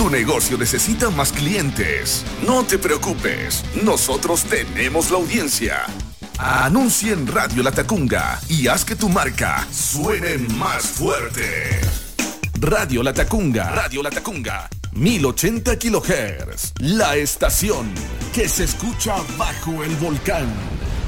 Tu negocio necesita más clientes. No te preocupes, nosotros tenemos la audiencia. Anuncia en Radio Latacunga y haz que tu marca suene más fuerte. Radio Latacunga, 1080 kHz, la estación que se escucha bajo el volcán.